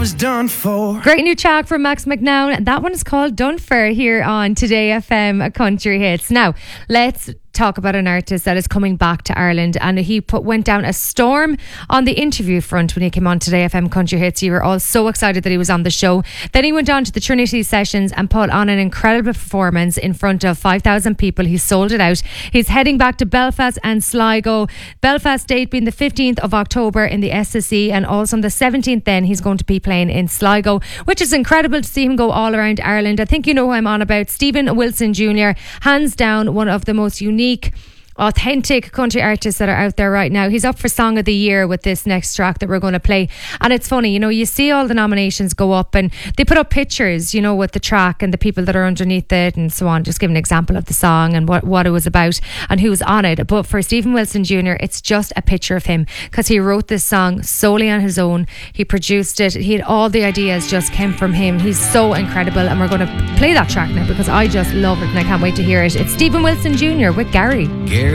was done for. Great new track from Max McNown. That one is called Done For here on Today FM Country Hits. Now, let's talk about an artist that is coming back to Ireland, and he went down a storm on the interview front when he came on Today FM Country Hits. You were all so excited that he was on the show. Then he went on to the Trinity Sessions and put on an incredible performance in front of 5,000 people. He sold it out. He's heading back to Belfast and Sligo. Belfast date being the 15th of October in the SSE, and also on the 17th then he's going to be playing in Sligo, which is incredible to see him go all around Ireland. I think you know who I'm on about. Stephen Wilson Jr., hands down one of the most unique, authentic country artists that are out there right now. He's up for Song of the Year with this next track that we're going to play. And it's funny, you know, you see all the nominations go up and they put up pictures, you know, with the track and the people that are underneath it and so on. Just give an example of the song and what it was about and who's on it. But for Stephen Wilson Jr., it's just a picture of him, because he wrote this song solely on his own. He produced it. He had all the ideas just came from him. He's so incredible, and we're going to play that track now because I just love it and I can't wait to hear it. It's Stephen Wilson Jr. with Gary.